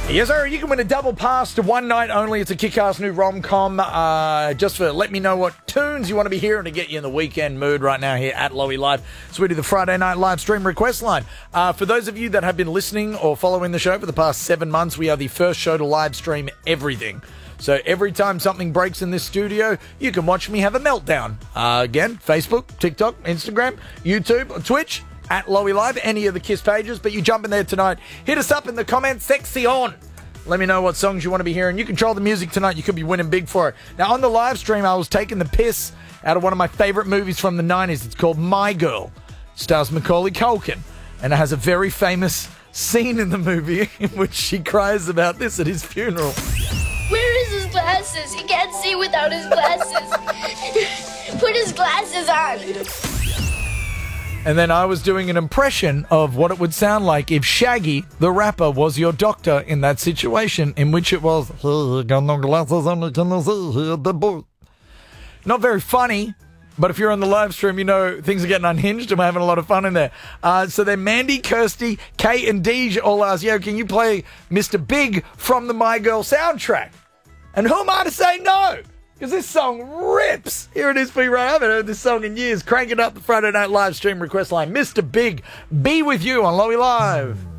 Yes, sir. You can win a double pass to One Night Only. It's a kick-ass new rom-com. Just for let me know what tunes you want to be hearing to get you in the weekend mood right now here at Lowy Live. So we do the Friday night live stream request line. For those of you that have been listening or following the show for the past 7 months, we are the first show to live stream everything. So every time something breaks in this studio, you can watch me have a meltdown. Again, Facebook, TikTok, Instagram, YouTube, Twitch. At Lowy Live, any of the KISS pages, but you jump in there tonight. Hit us up in the comments section. Let me know what songs you want to be hearing. You control the music tonight. You could be winning big for it. Now, on the live stream, I was taking the piss out of one of my favorite movies from the 90s. It's called My Girl. It stars Macaulay Culkin, and it has a very famous scene in the movie in which she cries about this at his funeral. Where is his glasses? He can't see without his glasses. Put his glasses on. And then I was doing an impression of what it would sound like if Shaggy, the rapper, was your doctor in that situation, in which it was, "Hey, got no glasses on, can I see the boy?" Not very funny, but if you're on the live stream, you know things are getting unhinged and we're having a lot of fun in there. So then Mandy, Kirsty, Kate, and Deej all asked, "Yo, can you play Mr. Big from the My Girl soundtrack?" And who am I to say no? Because this song rips. Here it is for you right. I haven't heard this song in years. Crank it up, the Friday Night Live stream request line. Mr. Big, be with you on Lowy Live.